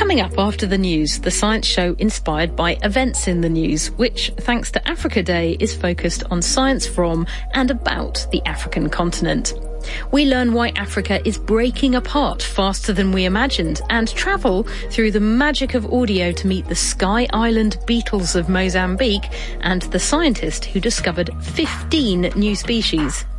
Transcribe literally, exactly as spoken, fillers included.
Coming up after the news, the science show inspired by events in the news, which, thanks to Africa Day, is focused on science from and about the African continent. We learn why Africa is breaking apart faster than we imagined and travel through the magic of audio to meet the Sky Island beetles of Mozambique and the scientist who discovered fifteen new species.